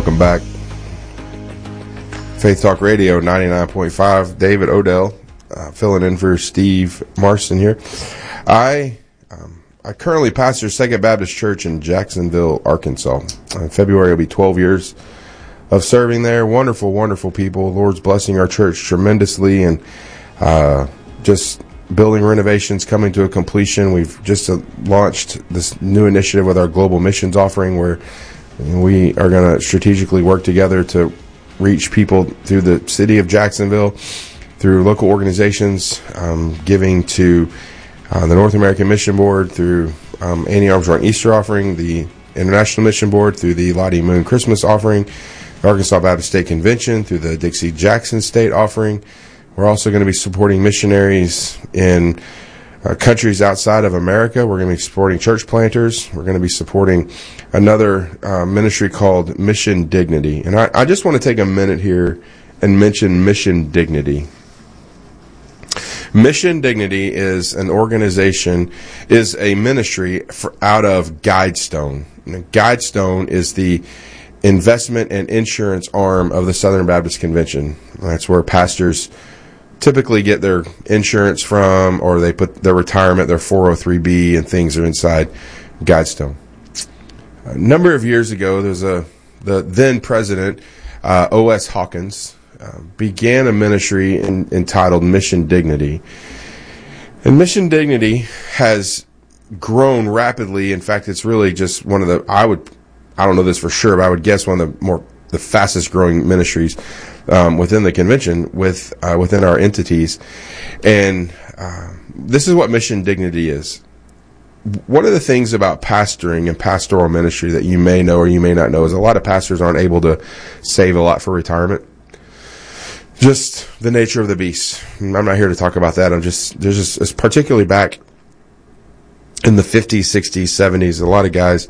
Welcome back. Faith Talk Radio 99.5. David Odell, filling in for Steve Marston here. I currently pastor Second Baptist Church in Jacksonville, Arkansas. In February will be 12 years of serving there. Wonderful, wonderful people. The Lord's blessing our church tremendously, and just building renovations coming to a completion. We've just launched this new initiative with our global missions offering, where we are going to strategically work together to reach people through the city of Jacksonville, through local organizations, giving to the North American Mission Board, through Annie Armstrong Easter Offering, the International Mission Board, through the Lottie Moon Christmas Offering, the Arkansas Baptist State Convention, through the Dixie Jackson State Offering. We're also going to be supporting missionaries in countries outside of America. We're going to be supporting church planters. We're going to be supporting another ministry called Mission Dignity. And I just want to take a minute here and mention Mission Dignity. Mission Dignity is an organization, is a ministry out of Guidestone. Now, Guidestone is the investment and insurance arm of the Southern Baptist Convention. That's where pastors typically get their insurance from, or they put their retirement, their 403B, and things are inside Guidestone. A number of years ago, the then president, O.S. Hawkins, began a ministry entitled Mission Dignity. And Mission Dignity has grown rapidly. In fact, it's really just one of the, I don't know this for sure, but I would guess one of the fastest growing ministries within the convention, within our entities. And this is what Mission Dignity is. One of the things about pastoring and pastoral ministry that you may know or you may not know is a lot of pastors aren't able to save a lot for retirement. Just the nature of the beast. I'm not here to talk about that. It's particularly back in the 50s, 60s, 70s, a lot of guys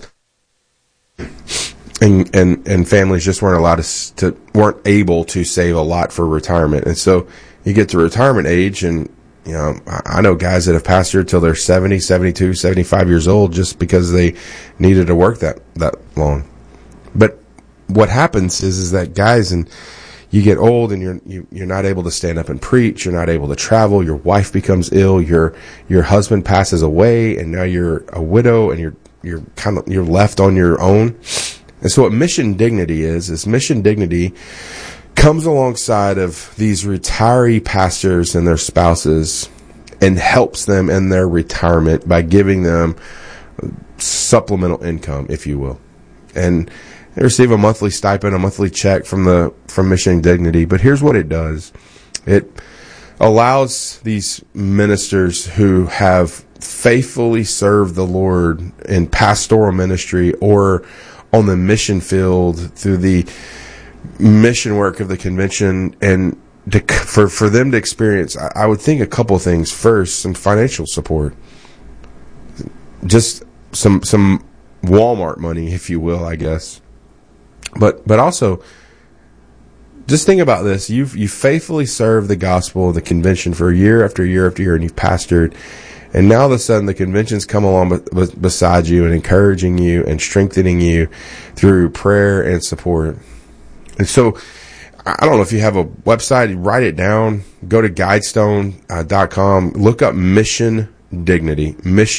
and families just weren't able to save a lot for retirement. And so you get to retirement age, and I know guys that have pastored till they're 70, 72, 75 years old just because they needed to work that long. But what happens is that guys, and you get old and you're not able to stand up and preach, you're not able to travel, your wife becomes ill, your husband passes away, and now you're a widow and you're left on your own. And so what Mission Dignity is Mission Dignity comes alongside of these retiree pastors and their spouses and helps them in their retirement by giving them supplemental income, if you will. And they receive a monthly stipend, a monthly check from Mission Dignity. But here's what it does. It allows these ministers who have faithfully served the Lord in pastoral ministry or on the mission field through the mission work of the convention, and for them to experience, I would think, a couple of things. First, some financial support, just some Walmart money, if you will, I guess. But also, just think about this: you faithfully served the gospel of the convention for year after year after year, and you've pastored. And now all of a sudden the conventions come along beside you and encouraging you and strengthening you through prayer and support. And so, I don't know if you have a website, write it down, go to guidestone.com, look up Mission Dignity.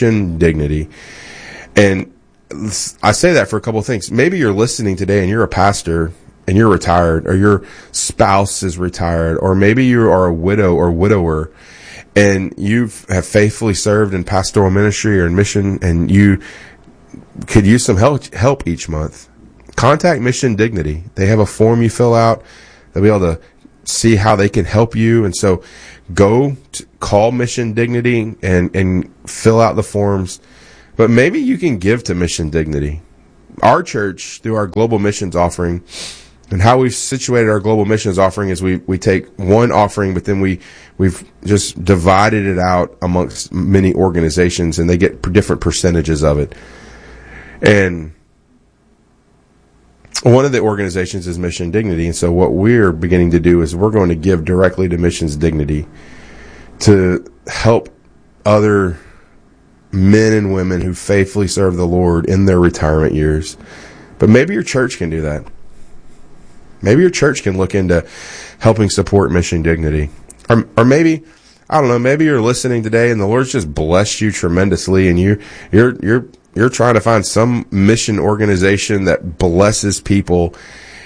And I say that for a couple of things. Maybe you're listening today and you're a pastor and you're retired, or your spouse is retired, or maybe you are a widow or widower, and you have faithfully served in pastoral ministry or in mission, and you could use some help each month. Contact Mission Dignity. They have a form you fill out. They'll be able to see how they can help you. And so call Mission Dignity and fill out the forms. But maybe you can give to Mission Dignity. Our church, through our global missions offering, and how we've situated our global missions offering is we take one offering, but then we've just divided it out amongst many organizations, and they get different percentages of it. And one of the organizations is Mission Dignity. And so what we're beginning to do is we're going to give directly to Missions Dignity to help other men and women who faithfully serve the Lord in their retirement years. But maybe your church can do that. maybe your church can look into helping support Mission Dignity. Or maybe, I don't know, maybe you're listening today and the Lord's just blessed you tremendously, and you're trying to find some mission organization that blesses people.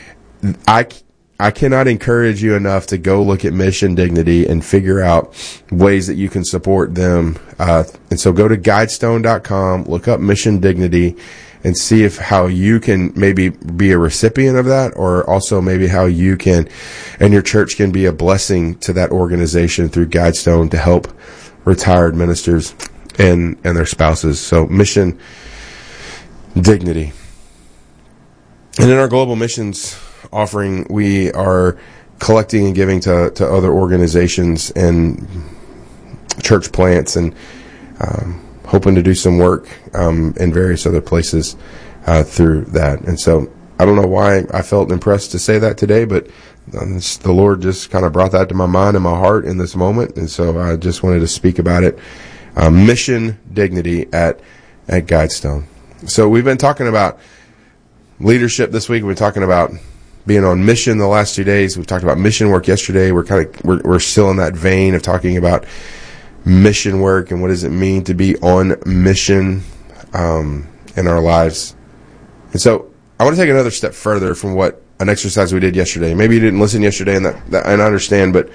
I cannot encourage you enough to go look at Mission Dignity and figure out ways that you can support them. And so go to guidestone.com, look up Mission Dignity, and see how you can maybe be a recipient of that, or also maybe how you can, and your church can be a blessing to that organization through Guidestone to help retired ministers and their spouses. So Mission Dignity. And in our global missions offering, we are collecting and giving to other organizations and church plants, and hoping to do some work in various other places through that. And so I don't know why I felt impressed to say that today, but the Lord just kind of brought that to my mind and my heart in this moment. And so I just wanted to speak about it. Mission Dignity at Guidestone. So we've been talking about leadership this week. We've been talking about being on mission the last 2 days. We've talked about mission work yesterday. We're still in that vein of talking about mission work and what does it mean to be on mission in our lives. And so I want to take another step further from what an exercise we did yesterday. Maybe you didn't listen yesterday, and I understand, but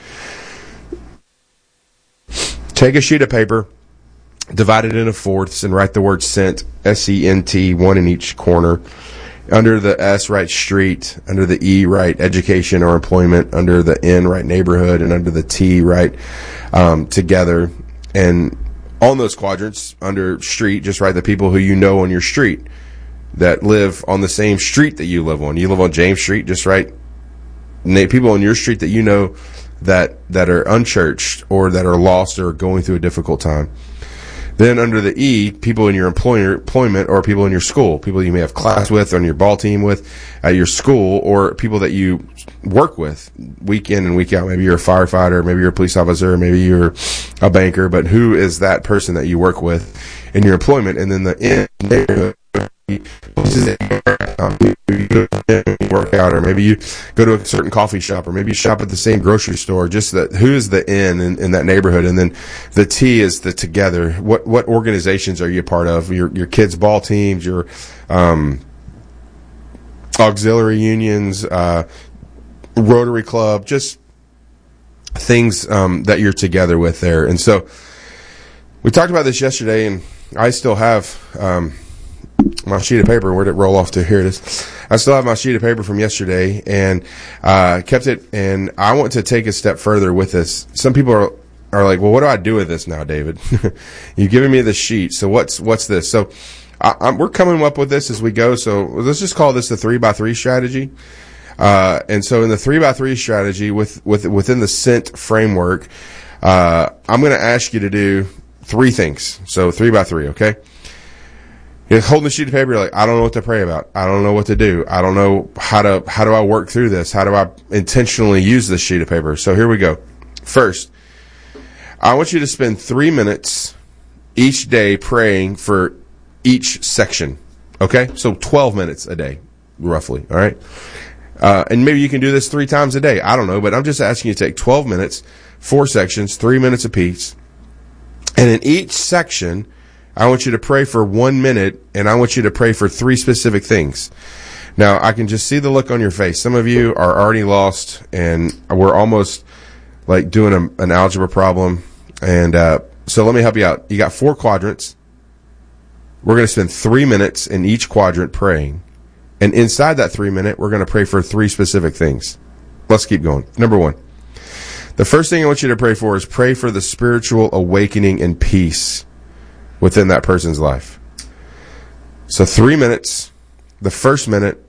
take a sheet of paper, divide it into fourths, and write the word sent, S-E-N-T, one in each corner. Under the S, write street. Under the E, write education or employment. Under the N, write neighborhood. And under the T, write together. And on those quadrants, under street, just write the people who you know on your street that live on the same street that you live on. You live on James Street, just write people on your street that you know that are unchurched or that are lost or going through a difficult time. Then under the E, people in your employment or people in your school, people you may have class with, on your ball team with, at your school, or people that you work with week in and week out. Maybe you're a firefighter, maybe you're a police officer, maybe you're a banker, but who is that person that you work with in your employment? And then the N, neighborhood, work out, or maybe you go to a certain coffee shop, or maybe you shop at the same grocery store. Just that, who is the N in that neighborhood? And then the T is the together. What organizations are you a part of? Your kids' ball teams, your auxiliary unions, Rotary Club, just things that you're together with there. And so we talked about this yesterday, and I still have my sheet of paper. Where'd it roll off to? Here it is. I still have my sheet of paper from yesterday, and kept it, and I want to take a step further with this. Some people are like, well, what do I do with this now, David? You've given me the sheet, so what's this? So we're coming up with this as we go, so let's just call this the 3x3 strategy. And so in the 3x3 strategy, within the SENT framework, I'm going to ask you to do 3 things. So 3x3, okay? You're holding the sheet of paper, you're like, I don't know what to pray about. I don't know what to do. I don't know how do I work through this? How do I intentionally use this sheet of paper? So here we go. First, I want you to spend 3 minutes each day praying for each section. Okay? So 12 minutes a day, roughly. All right? And maybe you can do this 3 times a day. I don't know, but I'm just asking you to take 12 minutes, 4 sections, 3 minutes apiece. And in each section, I want you to pray for 1 minute, and I want you to pray for 3 specific things. Now, I can just see the look on your face. Some of you are already lost, and we're almost like doing an algebra problem. And so let me help you out. You got 4 quadrants. We're going to spend 3 minutes in each quadrant praying. And inside that 3 minute, we're going to pray for 3 specific things. Let's keep going. Number 1. The first thing I want you to pray for is pray for the spiritual awakening and peace within that person's life. So 3 minutes, the first minute,